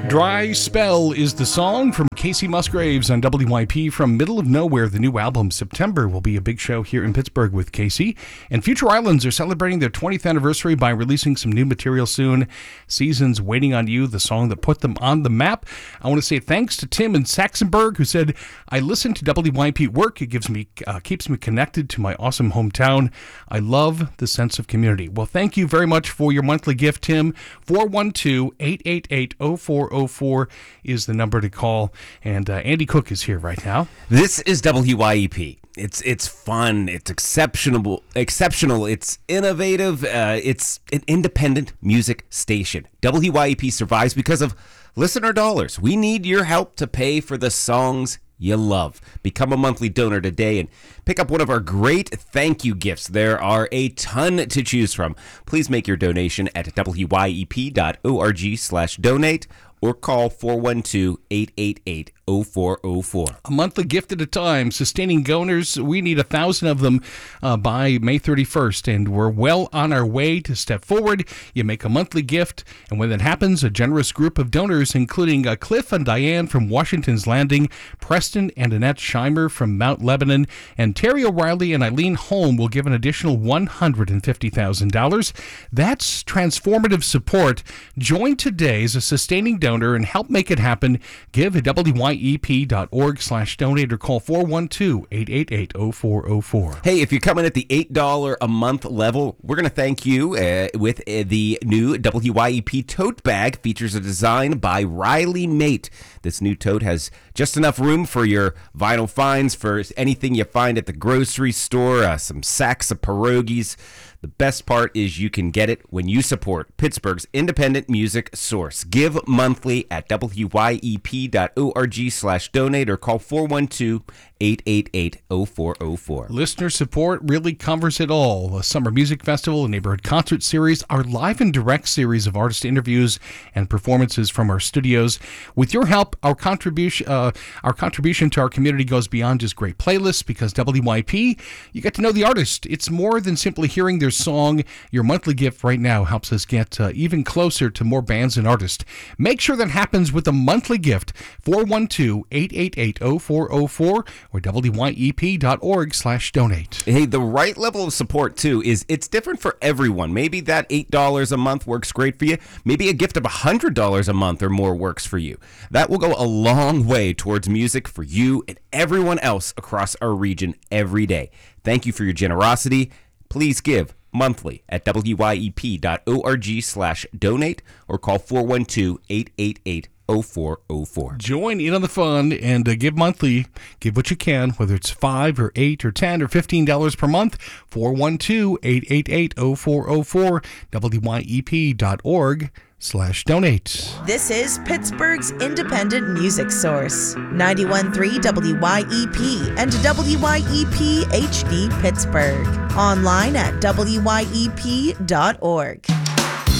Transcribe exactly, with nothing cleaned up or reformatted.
Dry Spell is the song from Casey Musgraves on W Y P from Middle of Nowhere. The new album, September, will be a big show here in Pittsburgh with Casey. And Future Islands are celebrating their twentieth anniversary by releasing some new material soon. Seasons Waiting on You, the song that put them on the map. I want to say thanks to Tim in Saxonburg, who said, I listen to W Y P at work. It gives me, uh, keeps me connected to my awesome hometown. I love the sense of community. Well, thank you very much for your monthly gift, Tim. four one two, eight eight eight, zero four zero four is the number to call. And uh, Andy Cook is here right now. This is W Y E P. It's it's fun. It's exceptional. Exceptional. It's innovative. Uh, it's an independent music station. W Y E P survives because of listener dollars. We need your help to pay for the songs you love. Become a monthly donor today and pick up one of our great thank you gifts. There are a ton to choose from. Please make your donation at W Y E P dot org slash donate or call four one two, eight eight eight, zero four zero four. A monthly gift at a time. Sustaining donors, we need a thousand of them uh, by May thirty-first, and we're well on our way to step forward. You make a monthly gift, and when that happens, a generous group of donors, including uh, Cliff and Diane from Washington's Landing, Preston and Annette Scheimer from Mount Lebanon, and Terry O'Reilly and Eileen Holm will give an additional one hundred fifty thousand dollars. That's transformative support. Join today as a sustaining donor and help make it happen. Give at W Y E P dot org slash donate or call four one two, eight eight eight, zero four zero four. Hey, if you're coming at the eight dollars a month level, we're going to thank you uh, with uh, the new W Y E P tote bag. Features a design by Riley Mate. This new tote has just enough room for your vinyl finds, for anything you find at the grocery store, uh, some sacks of pierogies. The best part is you can get it when you support Pittsburgh's independent music source. Give monthly at W Y E P dot org slash donate or call four one two, eight eight eight, zero four zero four. Listener support really covers it all. A summer music festival, a neighborhood concert series, our live and direct series of artist interviews and performances from our studios. With your help, our contribution, uh, our contribution to our community goes beyond just great playlists, because W Y P, you get to know the artist. It's more than simply hearing their song. Your monthly gift right now helps us get uh, even closer to more bands and artists. Make sure that happens with a monthly gift. four one two, eight eight eight, zero four zero four or W Y E P dot org slash donate. Hey, the right level of support, too, is it's different for everyone. Maybe that eight dollars a month works great for you. Maybe a gift of one hundred dollars a month or more works for you. That will go a long way towards music for you and everyone else across our region every day. Thank you for your generosity. Please give monthly at W Y E P dot org slash donate or call four one two, eight eight eight, zero four zero four. Join in on the fun and uh, give monthly. Give what you can, whether it's five or eight or ten or fifteen dollars per month. four one two, eight eight eight, zero four zero four. W Y E P dot org slash donate. This is Pittsburgh's independent music source. ninety-one point three W Y E P and W Y E P H D Pittsburgh. Online at W Y E P dot org.